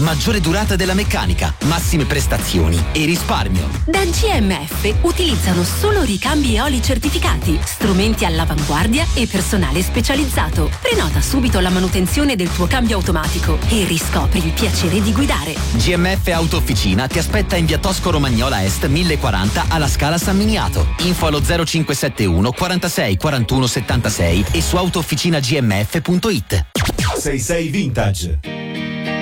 maggiore durata della meccanica, massime prestazioni e risparmio. Da GMF utilizzano solo ricambi e oli certificati, strumenti all'avanguardia e personale specializzato. Prenota subito la manutenzione del tuo cambio automatico e riscopri il piacere di guidare. GMF Autofficina ti aspetta in via Tosco Romagnola Est 1040 alla Scala San Miniato. Info allo 0571 46 41 76 e su autofficinagmf.it. 66 Vintage.